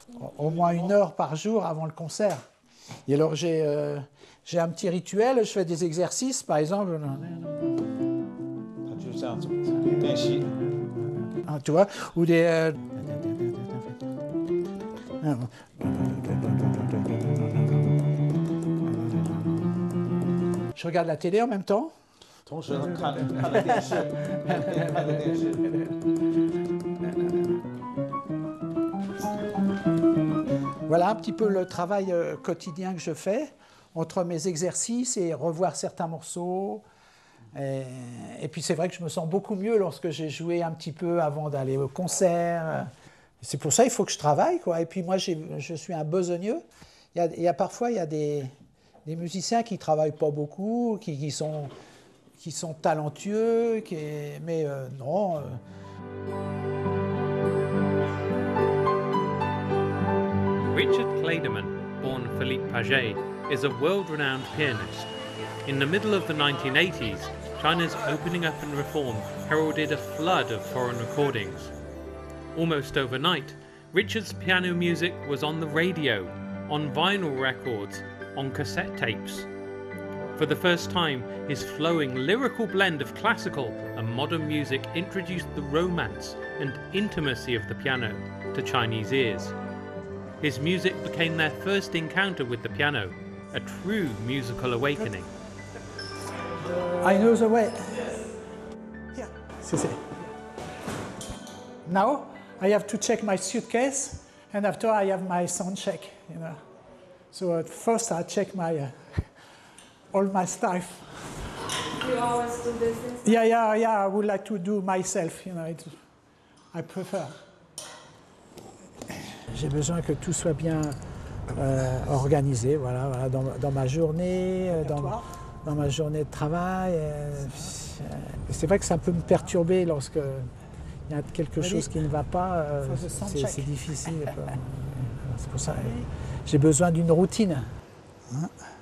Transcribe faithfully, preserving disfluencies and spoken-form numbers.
au moins une heure par jour avant le concert. Et alors j'ai euh, j'ai un petit rituel, je fais des exercices, par exemple. Ah, tu vois, ou des. Euh, je regarde la télé en même temps. Voilà un petit peu le travail euh, quotidien que je fais, entre mes exercices et revoir certains morceaux. Et, et puis c'est vrai que je me sens beaucoup mieux lorsque j'ai joué un petit peu avant d'aller au concert. C'est pour ça qu'il faut que je travaille, quoi. Et puis moi, je suis un besogneux. Il y a, il y a parfois, il y a des, des musiciens qui ne travaillent pas beaucoup, qui, qui, sont, qui sont talentueux, qui, mais euh, non... Euh, Richard Clayderman, born Philippe Paget, is a world-renowned pianist. In the middle of the nineteen eighties, China's opening up and reform heralded a flood of foreign recordings. Almost overnight, Richard's piano music was on the radio, on vinyl records, on cassette tapes. For the first time, his flowing lyrical blend of classical and modern music introduced the romance and intimacy of the piano to Chinese ears. His music became their first encounter with the piano, a true musical awakening. I know the way. Yeah, c'est Now I have to check my suitcase, and after I have my sound check. You know, so at first I check my uh, all my stuff. You always do this? Yeah, yeah, yeah. I would like to do myself. You know, it, I prefer. J'ai besoin que tout soit bien euh, organisé, voilà, voilà dans, dans ma journée, dans, dans ma journée de travail. Euh, c'est vrai que ça peut me perturber lorsque il y a quelque chose qui ne va pas. Euh, c'est difficile. C'est pour ça. J'ai besoin d'une routine. Hein?